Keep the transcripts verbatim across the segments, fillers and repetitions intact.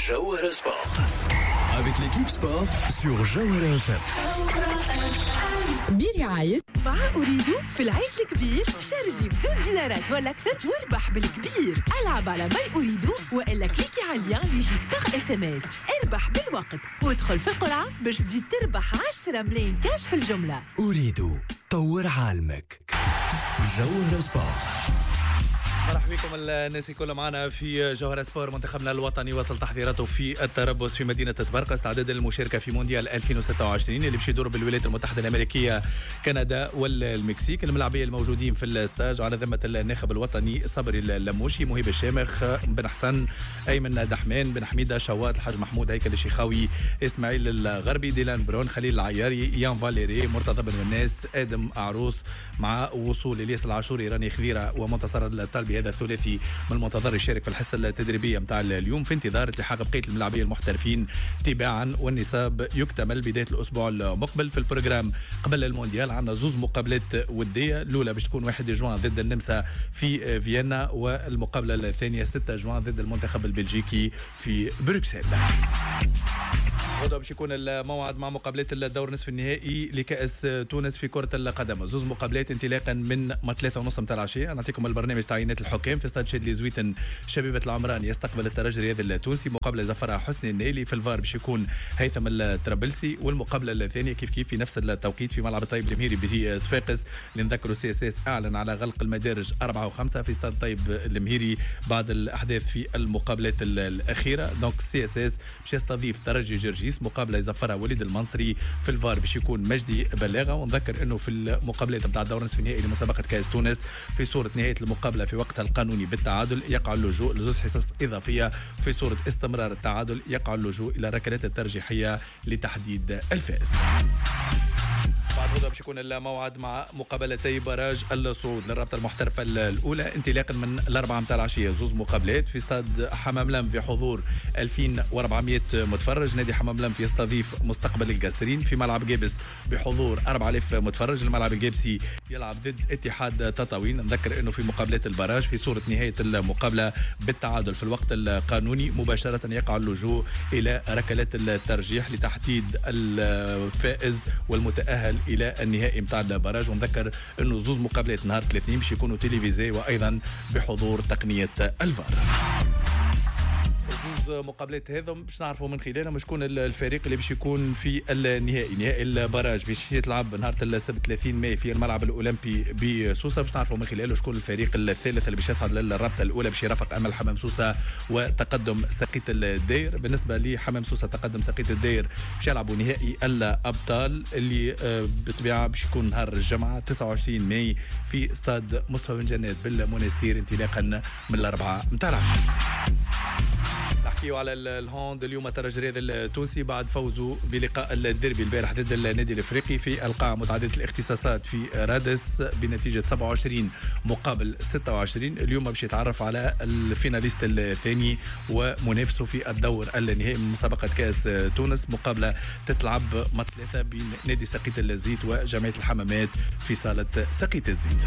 Jawhara Sport. Avec l'équipe sport sur Jawhara F M. برعاية مع أريدو في العيد الكبير شارجي بزوز دينارات ولا أكثر واربح بالكبير. ألعب على ماي أريدو وإلا كليكي على اللين اللي يجيك باغ اس ام اس. اربح بالوقت وادخل في القرعة باش تزيد تربح عشرة ملايين كاش في الجملة. أريدو طور عالمك. جوهرة سبورت. مرحبا بكم الناس الكل معنا في جوهرة سبور. منتخبنا الوطني وصل تحضيراته في التربص في مدينة تبرقة استعدادا للمشاركة في مونديال ألفين وستة وعشرين اللي باش يدور بالولايات المتحدة الأمريكية كندا والمكسيك. الملاعبية الموجودين في الاستاج على ذمة الناخب الوطني صبري اللموشي، مهيب الشامخ، بن حسن، أيمن دحمان، بن حميدة، شوات، الحاج محمود، هيكل الشيخاوي، إسماعيل الغربي، ديلان برون، خليل العياري، يان فاليري، مرتضى بن والناس، آدم عروس، مع وصول الياس العاشوري، راني خذيرة ومنتصر الطالبي. هذا الثلاثي من المنتظر يشارك في الحصة التدريبية متاع اليوم في انتظار التحاق بقية الملاعبية المحترفين تباعا، والنساب يكتمل بداية الأسبوع المقبل. في البروجرام قبل المونديال عندنا زوز مقابلات ودية، الأولى باش تكون واحد جوان ضد النمسا في فيينا، والمقابلة الثانية ستة جوان ضد المنتخب البلجيكي في بروكسل. غدا باش يكون الموعد مع مقابلات الدور نصف النهائي لكأس تونس في كرة القدم، زوز مقابلات انطلاقا من ما ثلاثة ونص متاع العشية. نعطيكم البرنامج تاع عينات الحكام. في استاد شادلي زويتن شبيبة العمران يستقبل الترجي الرياضي التونسي، مقابلة زفرها حسني النيلي. في الفار باش يكون هيثم الترابلسي، والمقابلة الثانية كيف كيف في نفس التوقيت في ملعب الطيب المهيري بزي صفاقس اللي نذكروا سي اس اس اعلن على غلق المدارج أربعة وخمسة في استاد الطيب المهيري بعد الاحداث في المقابلات الاخيره. دونك سي اس اس باش يستضيف ترجي جرجيس، مقابله يزفرها وليد المنصري. في الفار باش يكون مجدي بلاغه. ونذكر انه في المقابلات نتاع الدور نصف النهائي لمسابقه كاس تونس في صوره نهايه المقابله في وقتها القانوني بالتعادل يقع اللجوء لزوز حصص اضافيه. في صوره استمرار التعادل يقع اللجوء الى الركلات الترجيحيه لتحديد الفائز. بعد غدا باش يكون الموعد مع مقابلتي براج الصعود للرابطه المحترفه الاولى انطلاقا من الاربعه متاع العشيه. زوز مقابلات في استاد حمام لم في حضور ألفين وأربعمائة متفرج. نادي حمام لم يستضيف مستقبل القاسرين في ملعب جابس بحضور أربعة آلاف متفرج. الملعب الجابسي يلعب ضد اتحاد تطاوين. نذكر انه في مقابلات البراج في صوره نهايه المقابله بالتعادل في الوقت القانوني مباشره يقع اللجوء الى ركلات الترجيح لتحديد الفائز والمتاهل الى النهائي متاع البراج. ونذكر انه زوز مقابلات نهار الاثنين باش يكونوا تلفزيوني وايضا بحضور تقنيه الفار. زوز مقابلات هذا باش نعرفوا من خلالها شكون الفريق اللي باش يكون في النهائي. نهائي البراج باش يتلعب نهار السبت ثلاثين ماي في الملعب الاولمبي بسوسه. باش نعرفوا من خلاله شكون الفريق الثالث اللي باش يصعد للرابطه الاولى باش يرافق امل حمام سوسه وتقدم سقيط الداير. بالنسبه لحمام سوسه تقدم سقيط الداير باش يلعبوا نهائي الابطال اللي بالطبيعه باش يكون نهار الجمعه تسعة وعشرين ماي في استاد مصطفى بن جنات بالمونستير انطلاقا من الاربعه متاع العشيه. نحكيو على الهوند اليوم. الترجي الرياضي التونسي بعد فوزه بلقاء الديربي البارح ضد النادي الافريقي في القاعه متعدده الاختصاصات في رادس بنتيجه سبعة وعشرين مقابل ستة وعشرين. اليوم باش يتعرف على الفيناليست الثاني ومنافسه في الدور النهائي من مسابقه كاس تونس. مقابله تتلعب مثلاثه بين نادي سقيط الزيت وجمعيه الحمامات في صاله سقيط الزيت.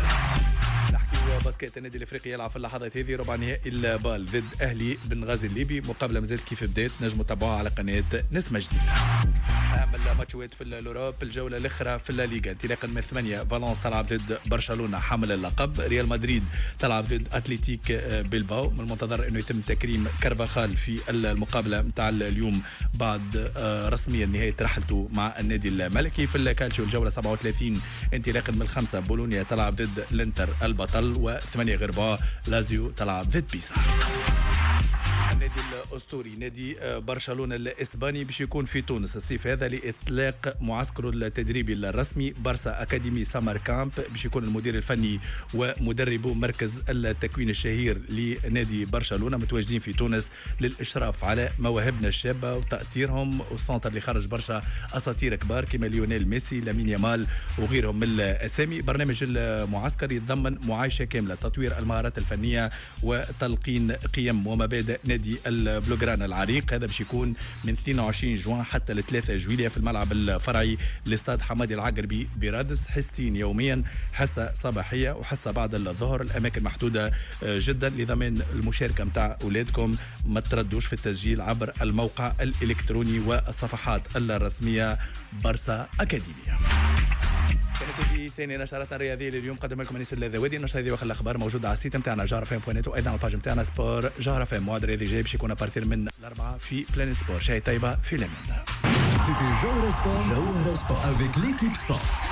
باسكيت النادي الافريقي يلعب في اللحظات هذه ربع نهائي البال ضد اهلي بن غازي الليبي. مقابله مازالت كيف بدات، نجموا تتابعوها على قناه نسمه جديده. اهم الماتشات في الاوروب الجوله الاخرى في الليغا انطلاقا من ثمانية فالنس تلعب ضد برشلونه حامل اللقب. ريال مدريد تلعب ضد اتلتيك بيلباو. من المنتظر انه يتم تكريم كارفاخال في المقابله نتاع اليوم بعد رسميا نهايه رحلته مع النادي الملكي. في الكالتشيو الجوله سبعة وثلاثين انطلاقا من الخمسه بولونيا تلعب ضد الانتر البطل، وثمانية غرباء لازيو تلعب ضد بيسا. النادي الاسطوري نادي برشلونه الاسباني باش يكون في تونس الصيف هذا لاطلاق معسكره التدريبي الرسمي. بارسا اكاديمي سامر كامب باش يكون المدير الفني ومدربه مركز التكوين الشهير لنادي برشلونه متواجدين في تونس للاشراف على مواهبنا الشابه وتاثيرهم. والسنتر اللي خرج برشا اساطير كبار كما ليونيل ميسي، لامين يامال وغيرهم من الاسامي. برنامج المعسكر يتضمن معايشه كامله، تطوير المهارات الفنيه وتلقين قيم ومبادئ نادي في البلوغران العريق. هذا باش يكون من اثنين وعشرين جوان حتى ل ثلاثة جويلية في الملعب الفرعي لاستاد حمادي العقربي برادس. حصتين يوميا، حصة صباحية وحصة بعد الظهر. الأماكن محدودة جدا. لضمان المشاركة متاع أولادكم ما تردوش في التسجيل عبر الموقع الإلكتروني والصفحات الرسمية برسا أكاديمية. كانت هذه ثاني نشراتنا الرياضيه لليوم. قدم لكم انيس الذوادي. النشره هذه واخر الاخبار موجوده على السيت نتاعنا جار فام بوان نت وايضا على الباج نتاعنا سبور جار فام. موعد رياضي جاي باش يكون ابارتير من الاربعه في بلان سبور. شاي طيبه في لمن. C'était Jawara Sport. Jawara Sport avec l'équipe sport.